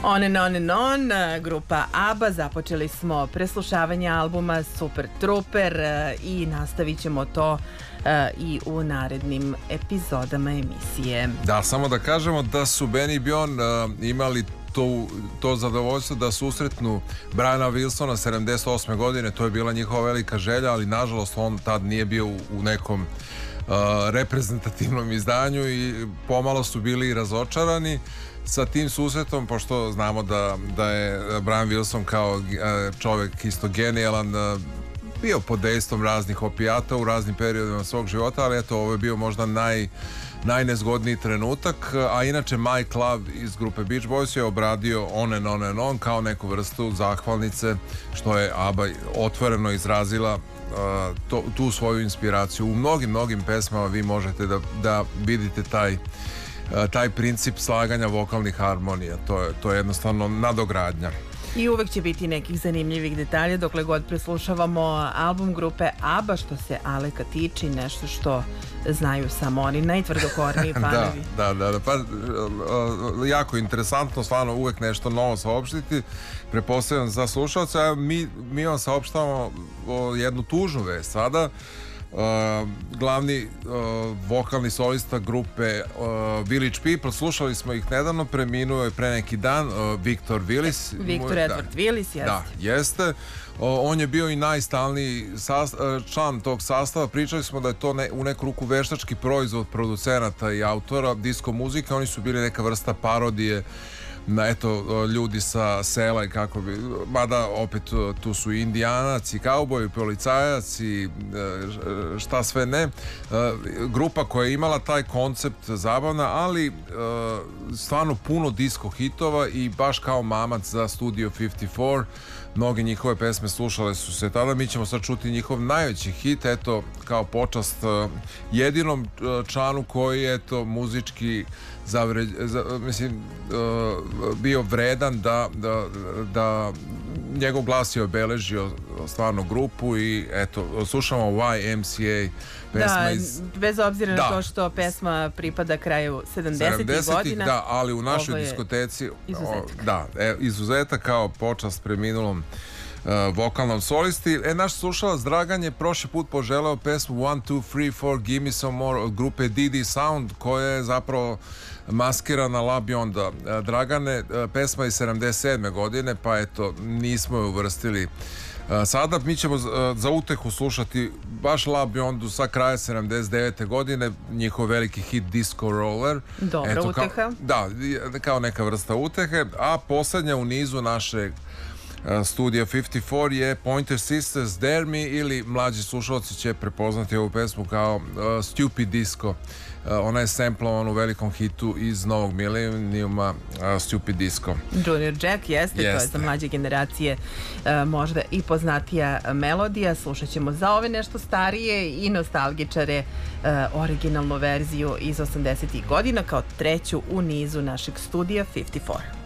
On and on and on, grupa ABBA, započeli smo preslušavanje albuma Super Trooper i nastavit ćemo to i u narednim epizodama emisije. Da, samo da kažemo da su Benny i Bjorn imali to zadovoljstvo da susretnu Briana Wilsona 78. godine, to je bila njihova velika želja, ali nažalost on tad nije bio u nekom reprezentativnom izdanju i pomalo su bili razočarani sa tim susretom, pošto znamo da je Brian Wilson kao čovjek isto genijalan bio pod dejstvom raznih opijata u raznim periodima svog života, ali eto, ovo je bio možda najnezgodniji trenutak, a inače Mike Love iz grupe Beach Boys je obradio On and On and On kao neku vrstu zahvalnice što je ABBA otvoreno izrazila tu svoju inspiraciju. U mnogim pesmama vi možete da vidite taj princip slaganja vokalnih harmonija. To je jednostavno nadogradnja. I uvek će biti nekih zanimljivih detalja dokle god preslušavamo album grupe ABBA, što se Aleka tiče, nešto što znaju samo oni najtvrdokorniji fanovi. Da, pa jako interesantno, stvarno uvek nešto novo saopštiti. Pretpostavljam za slušalce, a mi vam saopštavamo jednu tužnu vest sada. Glavni vokalni solista grupe Village People, slušali smo ih nedavno, preminuo je pre neki dan Victor Willis. Victor Edward Willis, jeste. Da, jeste. On je bio i najstalniji član tog sastava. Pričali smo da je to u neku ruku veštački proizvod producenata i autora disco muzike. Oni su bili neka vrsta parodije na ljudi sa sela i kako bi, mada opet tu su i indijanac i kauboj, policajac i šta sve ne. Grupa koja je imala taj koncept zabavna, ali stvarno puno disco hitova i baš kao mamac za Studio 54. Mnoge njihove pesme slušale su se tada. Mi ćemo sad čuti njihov najveći hit, eto, kao počast jedinom članu koji je muzički bio vredan da njegov glas je obeležio stvarno grupu i eto, slušamo YMCA pesma bez obzira na to što pesma pripada kraju 70-ih godina. Da, ali u našoj diskoteci izuzetak kao počast preminulom vokalnom solisti. Naš slušalac Dragan je prošli put poželeo pesmu 1, 2, 3, 4 Give Me Some More od grupe DD Sound, koja je zapravo maskirana La Bionda. Dragane, pesma je 77. godine, pa eto, nismo je uvrstili. Sada mi ćemo za utehu slušati baš La Biondu sa kraja 79. godine, njihov veliki hit Disco Roller. Dobra uteha. Da, kao neka vrsta utehe, a poslednja u nizu našeg Studio 54 je Pointer Sisters Dare Me, ili mlađi slušalci će prepoznati ovu pesmu kao Stupid Disco. Ona je samplovan u velikom hitu iz novog milenijuma, Stupid Disco. Junior Jack, jeste, to je za mlađe generacije možda i poznatija melodija. Slušat ćemo za ove nešto starije i nostalgičare originalnu verziju iz 80-ih godina kao treću u nizu našeg Studija 54.